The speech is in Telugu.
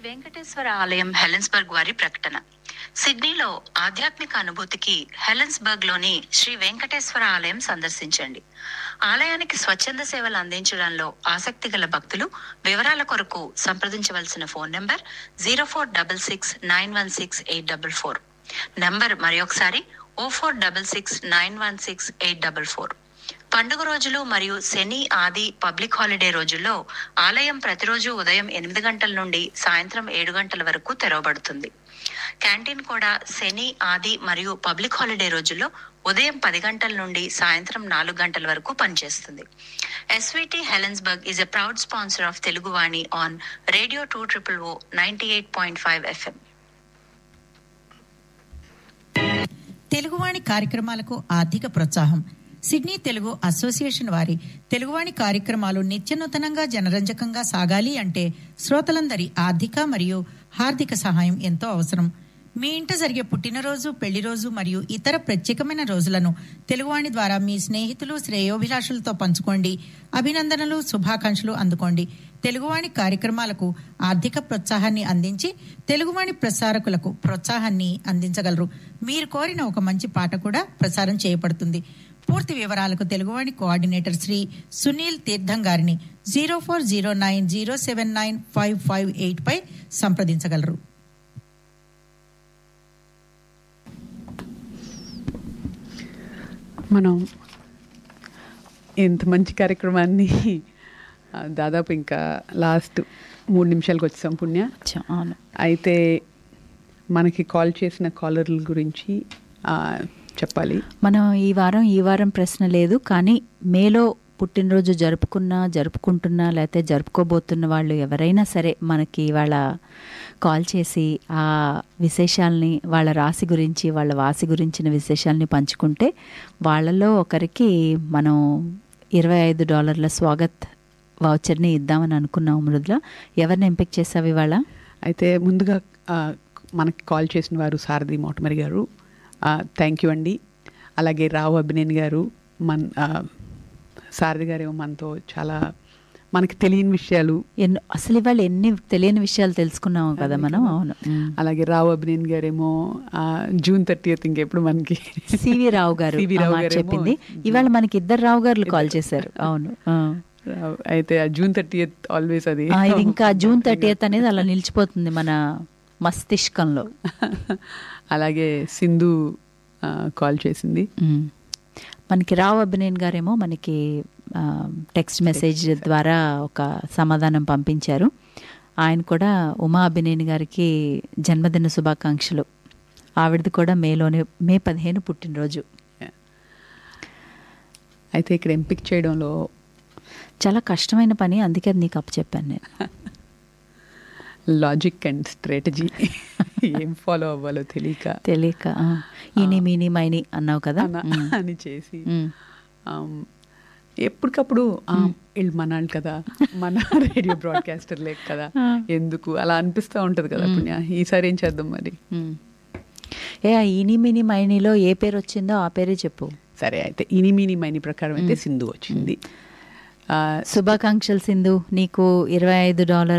వెంకటేశ్వర ఆలయం హెలెన్స్బర్గ్ వారి ప్రకటన. సిడ్నీలో ఆధ్యాత్మిక అనుభూతికి హెలెన్స్బర్గ్ లోని శ్రీ వెంకటేశ్వర ఆలయం సందర్శించండి. ఆలయానికి స్వచ్ఛంద సేవలు అందించడంలో ఆసక్తి గల భక్తులు వివరాల కొరకు సంప్రదించవలసిన ఫోన్ నంబర్ 0466916844. నంబర్ మరొకసారి 0466916844. పండుగ రోజులు మరియు శని, ఆది, పబ్లిక్ హాలిడే రోజుల్లో ఆలయం ప్రతిరోజు ఉదయం 8 గంటల నుండి సాయంత్రం 7 గంటల వరకు తెరవబడుతుంది. క్యాంటీన్ కూడా శని, ఆది మరియు పబ్లిక్ హాలిడే రోజుల్లో ఉదయం 10 గంటల నుండి సాయంత్రం 4 గంటల వరకు పనిచేస్తుంది. SVT Helensburgh is a proud sponsor of Teluguvani on Radio 200 98.5 FM. Teluguvani కార్యక్రమాలకు ఆర్థిక ప్రోత్సాహం. సిడ్నీ తెలుగు అసోసియేషన్ వారి తెలుగువాణి కార్యక్రమాలు నిత్యనూతనంగా జనరంజకంగా సాగాలి అంటే శ్రోతలందరి ఆర్థిక మరియు హార్దిక సహాయం ఎంతో అవసరం. మీ ఇంట జరిగే పుట్టినరోజు, పెళ్లి రోజు మరియు ఇతర ప్రత్యేకమైన రోజులను తెలుగువాణి ద్వారా మీ స్నేహితులు, శ్రేయోభిలాషులతో పంచుకోండి. అభినందనలు, శుభాకాంక్షలు అందుకోండి. తెలుగువాణి కార్యక్రమాలకు ఆర్థిక ప్రోత్సాహాన్ని అందించి తెలుగువాణి ప్రసారకులకు ప్రోత్సాహాన్ని అందించగలరు. మీరు కోరిన ఒక మంచి పాట కూడా ప్రసారం చేయబడుతుంది. పూర్తి వివరాలకు తెలుగువాణి కోఆర్డినేటర్ శ్రీ సునీల్ తీర్థం గారిని 0409079558 పై సంప్రదించగలరు. మనం ఇంత మంచి కార్యక్రమాన్ని దాదాపు ఇంకా లాస్ట్ 3 నిమిషాలకు వచ్చాం పుణ్య. అయితే మనకి కాల్ చేసిన కాలర్ల గురించి చెప్పాలి. మనం ఈ వారం ప్రశ్న లేదు, కానీ మేలో పుట్టినరోజు జరుపుకుంటున్నా లేకపోతే జరుపుకోబోతున్న వాళ్ళు ఎవరైనా సరే మనకి వాళ్ళ కాల్ చేసి ఆ విశేషాలని, వాళ్ళ రాశి గురించి, వాళ్ళ వాసి గురించిన విశేషాలని పంచుకుంటే వాళ్ళలో ఒకరికి మనం $25 స్వాగత్ వౌచర్ని ఇద్దామని అనుకున్నాం. మృదుల, ఎవరిని ఎంపిక చేసావు ఇవాళ? అయితే ముందుగా మనకి కాల్ చేసిన వారు సారథి మోటమరి గారు, థ్యాంక్ యూ అండి. అలాగే రావు అభినేని గారు, సారథి గారేమో మనతో చాలా మనకి తెలియని విషయాలు, అసలు ఇవాళ ఎన్ని తెలియని విషయాలు తెలుసుకున్నాము కదా మనం. అవును. అలాగే రావు అభినేని గారేమో June 30 ఇంకెప్పుడు మనకి సివి రావు గారు చెప్పింది. ఇవాళ మనకి 2 రావు గారు కాల్ చేశారు. అవును. అయితే June 30 ఆల్వేస్ అది ఇంకా June 30 అనేది అలా నిలిచిపోతుంది మన మస్తిష్కంలో. అలాగే సింధు కాల్ చేసింది. మనకి రావు అభినేన్ గారేమో మనకి టెక్స్ట్ మెసేజ్ ద్వారా ఒక సమాధానం పంపించారు. ఆయన కూడా ఉమా అభినేని గారికి జన్మదిన శుభాకాంక్షలు. ఆవిడది కూడా మే 15 పుట్టినరోజు. అయితే ఇక్కడ ఎంపిక చేయడంలో చాలా కష్టమైన పని, అందుకే అది నీకు అప్పచెప్పాను నేను. లాజిక్ అండ్ స్ట్రాటజీ ఏం ఫాలో అవ్వాలో తెలియక ఈని మీని మైని అన్నావు కదా అని చేసి ఎప్పటికప్పుడు వీళ్ళు మనాళ్ళు కదా, మన రేడియో బ్రాడ్కాస్టర్ లేక కదా, ఎందుకు అలా అనిపిస్తూ ఉంటుంది కదా పుణ్య. ఈసారి ఏం చేద్దాం మరి? ఈని మీని మైనిలో ఏ పేరు వచ్చిందో ఆ పేరే చెప్పు. సరే, అయితే ఈని మీని మైని ప్రకారం అయితే సింధు వచ్చింది. శుభాకాంక్షలు సింధు. నీకు $25